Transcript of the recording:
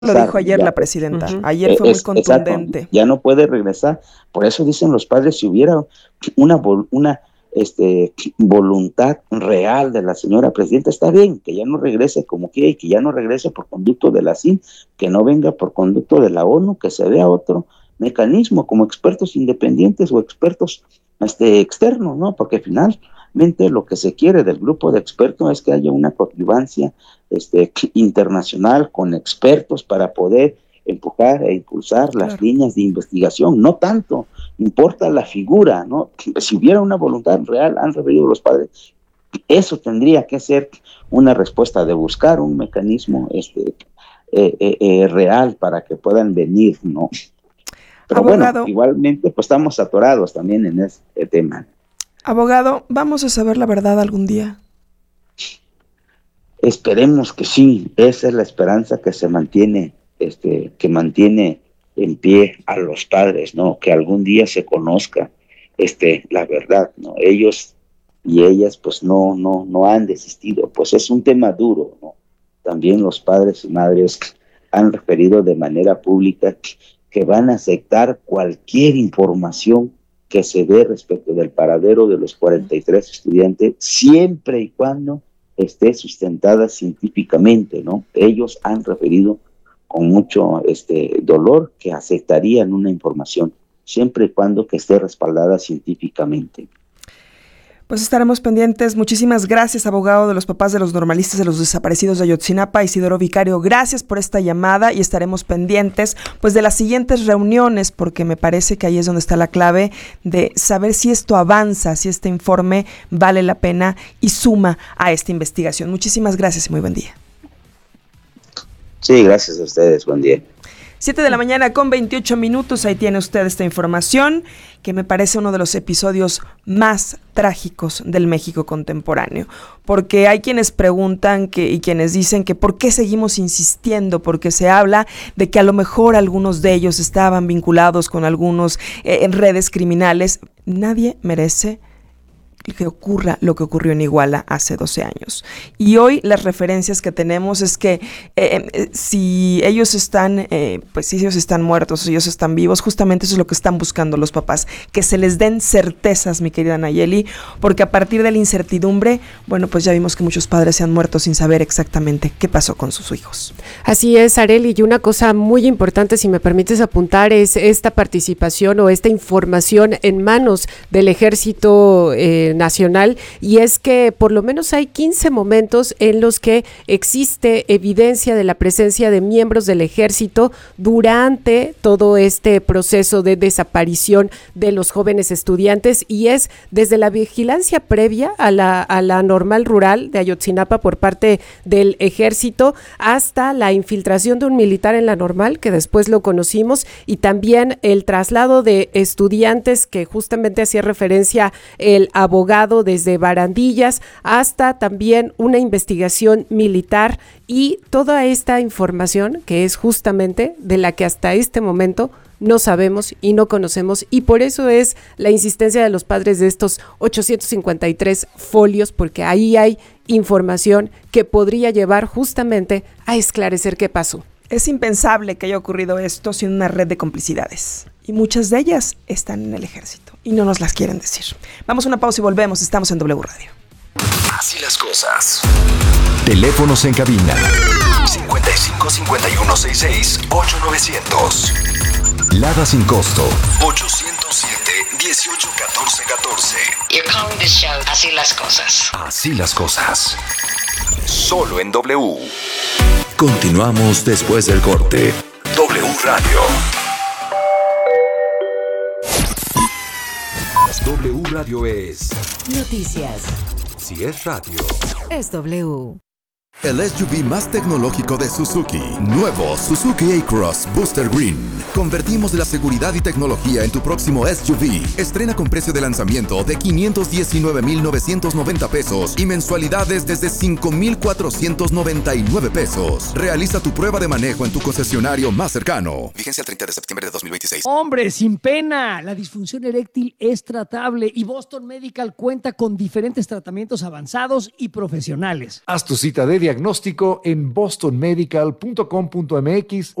Lo dijo ayer ya, la presidenta. Ayer fue muy contundente. Exacto, ya no puede regresar. Por eso dicen los padres, si hubiera una voluntad real de la señora presidenta, está bien, que ya no regrese como quiera y que ya no regrese por conducto de la CIN, que no venga por conducto de la ONU, que se vea otro mecanismo como expertos independientes o expertos externos, ¿no? Porque finalmente lo que se quiere del grupo de expertos es que haya una convivencia internacional con expertos para poder empujar e impulsar las líneas de investigación. No tanto importa la figura, ¿no? Si hubiera una voluntad real, han referido los padres, eso tendría que ser una respuesta de buscar un mecanismo real para que puedan venir, ¿no? Pero abogado, bueno, igualmente pues estamos atorados también en este tema. Abogado, ¿vamos a saber la verdad algún día? Esperemos que sí, esa es la esperanza que se mantiene, que mantiene en pie a los padres, ¿no? Que algún día se conozca la verdad, ¿no? Ellos y ellas pues no han desistido, pues es un tema duro, ¿no? También los padres y madres han referido de manera pública que van a aceptar cualquier información que se dé respecto del paradero de los 43 estudiantes, siempre y cuando esté sustentada científicamente, ¿no? Ellos han referido con mucho dolor que aceptarían una información siempre y cuando que esté respaldada científicamente. Pues estaremos pendientes. Muchísimas gracias, abogado de los papás de los normalistas de los desaparecidos de Ayotzinapa, Isidoro Vicario. Gracias por esta llamada y estaremos pendientes pues de las siguientes reuniones, porque me parece que ahí es donde está la clave de saber si esto avanza, si este informe vale la pena y suma a esta investigación. Muchísimas gracias y muy buen día. Sí, gracias a ustedes. Buen día. 7:28 a.m, ahí tiene usted esta información que me parece uno de los episodios más trágicos del México contemporáneo, porque hay quienes preguntan y quienes dicen que por qué seguimos insistiendo, porque se habla de que a lo mejor algunos de ellos estaban vinculados con algunos en redes criminales. Nadie merece que ocurra lo que ocurrió en Iguala hace 12 años. Y hoy las referencias que tenemos es que si ellos están, pues si ellos están muertos, si ellos están vivos, justamente eso es lo que están buscando los papás, que se les den certezas, mi querida Nayeli, porque a partir de la incertidumbre, bueno, pues ya vimos que muchos padres se han muerto sin saber exactamente qué pasó con sus hijos. Así es, Arely, y una cosa muy importante, si me permites apuntar, es esta participación o esta información en manos del Ejército Nacional, y es que por lo menos hay 15 momentos en los que existe evidencia de la presencia de miembros del ejército durante todo este proceso de desaparición de los jóvenes estudiantes, y es desde la vigilancia previa a la normal rural de Ayotzinapa por parte del ejército hasta la infiltración de un militar en la normal, que después lo conocimos, y también el traslado de estudiantes que justamente hacía referencia el abogado desde Barandillas hasta también una investigación militar, y toda esta información que es justamente de la que hasta este momento no sabemos y no conocemos, y por eso es la insistencia de los padres de estos 853 folios, porque ahí hay información que podría llevar justamente a esclarecer qué pasó. Es impensable que haya ocurrido esto sin una red de complicidades, y muchas de ellas están en el ejército y no nos las quieren decir. Vamos a una pausa y volvemos. Estamos en W Radio. Así las cosas. Teléfonos en cabina 55 51 66 8900. Lada sin costo 807 18 14 14. You're calling this show Así las cosas. Así las cosas. Solo en W. Continuamos después del corte. W Radio. W Radio es noticias. Si es radio, es W. El SUV más tecnológico de Suzuki. Nuevo Suzuki A-Cross Booster Green. Convertimos la seguridad y tecnología en tu próximo SUV. Estrena con precio de lanzamiento de 519,990 pesos y mensualidades desde 5,499 pesos. Realiza tu prueba de manejo en tu concesionario más cercano. Vigencia el 30 de septiembre de 2026. ¡Hombre, sin pena! La disfunción eréctil es tratable y Boston Medical cuenta con diferentes tratamientos avanzados y profesionales. Haz tu cita de diagnóstico en bostonmedical.com.mx